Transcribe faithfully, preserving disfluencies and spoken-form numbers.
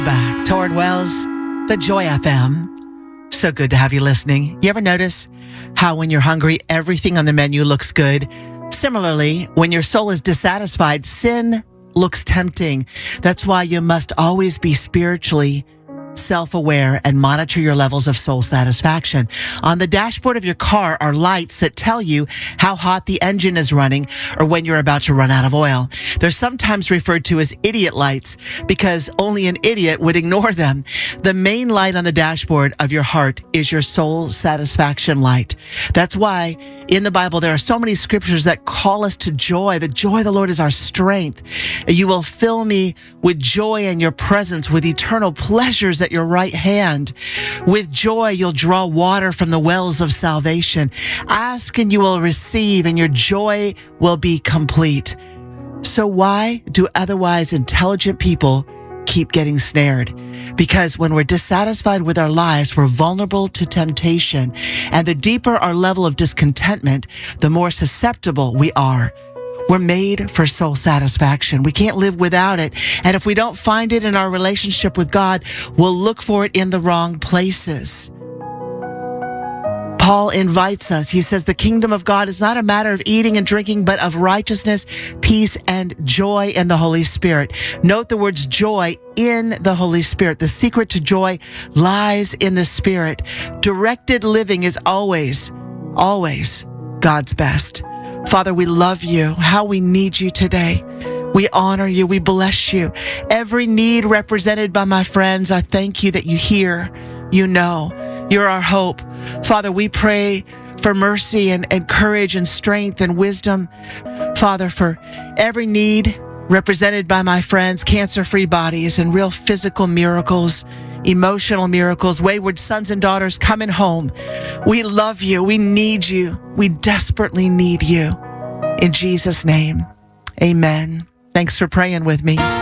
Back toward Wells, the Joy F M. So good to have you listening. You ever notice how when you're hungry, everything on the menu looks good? Similarly, when your soul is dissatisfied, sin looks tempting. That's why you must always be spiritually self-aware and monitor your levels of soul satisfaction. On the dashboard of your car are lights that tell you how hot the engine is running or when you're about to run out of oil. They're sometimes referred to as idiot lights because only an idiot would ignore them. The main light on the dashboard of your heart is your soul satisfaction light. That's why in the Bible there are so many scriptures that call us to joy. The joy of the Lord is our strength. You will fill me with joy in your presence, with eternal pleasures at your right hand. With joy, you'll draw water from the wells of salvation. Ask and you will receive, and your joy will be complete. So why do otherwise intelligent people keep getting snared? Because when we're dissatisfied with our lives, we're vulnerable to temptation. And the deeper our level of discontentment, the more susceptible we are. We're made for soul satisfaction. We can't live without it. And if we don't find it in our relationship with God, we'll look for it in the wrong places. Paul invites us. He says, the kingdom of God is not a matter of eating and drinking, but of righteousness, peace, and joy in the Holy Spirit. Note the words joy in the Holy Spirit. The secret to joy lies in the Spirit. Directed living is always, always God's best. Father, we love you. How we need you today. We honor you. We bless you. Every need represented by my friends, I thank you that you hear, you know, you're our hope. Father, we pray for mercy and, and courage and strength and wisdom. Father, for every need represented by my friends, cancer-free bodies and real physical miracles, emotional miracles, wayward sons and daughters coming home. We love you. We need you. We desperately need you. In Jesus' name, amen. Thanks for praying with me.